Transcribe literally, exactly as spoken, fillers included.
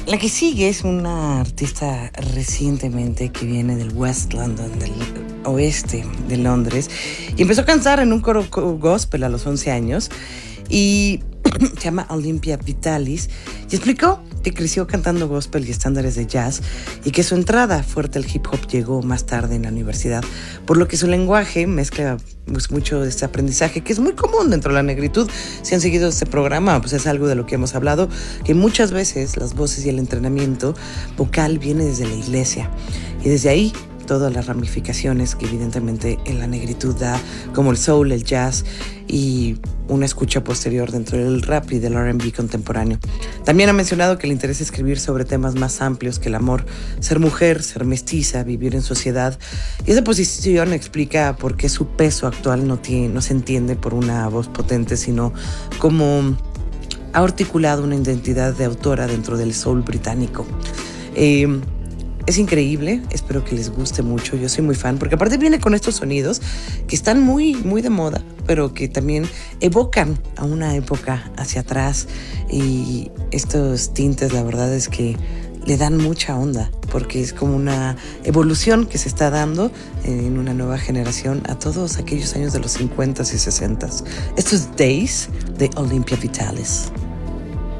La que sigue es una artista recientemente que viene del West London, del oeste de Londres, y empezó a cantar en un coro gospel a los once años y se llama Olympia Vitalis, y explicó que creció cantando gospel y estándares de jazz y que su entrada fuerte al hip hop llegó más tarde en la universidad, por lo que su lenguaje mezcla pues, mucho de este aprendizaje que es muy común dentro de la negritud. Si han seguido este programa, pues es algo de lo que hemos hablado, que muchas veces las voces y el entrenamiento vocal viene desde la iglesia, y desde ahí todas las ramificaciones que evidentemente en la negritud da, como el soul, el jazz y una escucha posterior dentro del rap y del R and B contemporáneo. También ha mencionado que le interesa escribir sobre temas más amplios que el amor, ser mujer, ser mestiza, vivir en sociedad, y esa posición explica por qué su peso actual no, tiene, no se entiende por una voz potente, sino como ha articulado una identidad de autora dentro del soul británico. Eh, Es increíble, espero que les guste mucho, yo soy muy fan, porque aparte viene con estos sonidos que están muy, muy de moda, pero que también evocan a una época hacia atrás, y estos tintes la verdad es que le dan mucha onda, porque es como una evolución que se está dando en una nueva generación a todos aquellos años de los cincuentas y sesentas. Esto es Days de Olympia Vitalis.